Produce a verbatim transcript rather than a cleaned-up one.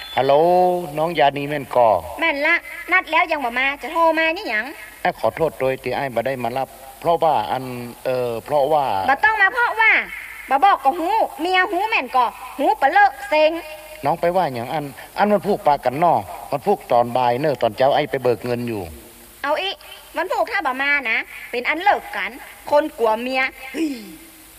ฮัลโหลน้องยานีแม่นก่อแม่นละนัดแล้วยังบ่มาจะโทรมานี่หยังไอ้ขอโทษโดยที่ไอ้บ่ได้มารับเพราะว่าอันเออเพราะว่าบ่ต้องมาเพราะว่าบ่บอกก็หูเมียหูแม่นก่อหูปะเลอะเซ็งน้องไปว่าอย่างอันอันมันพูกปากกันนอมันพูกตอนบ่ายเนอะตอนเช้าไอ้ไปเบิกเงินอยู่เอาอีวันพูกถ้าบ่มานะเป็นอันเลิกกันคนกลัวเมีย